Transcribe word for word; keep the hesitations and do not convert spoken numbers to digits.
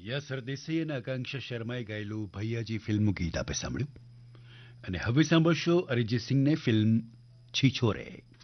યસર દેસાઈ અને આકાંક્ષા શર્માએ ગાયેલું ભૈયાજી ફિલ્મનું ગીત આપે સાંભળ્યું અને હવે સાંભળશો અરિજીત સિંહને ફિલ્મ छिछोरे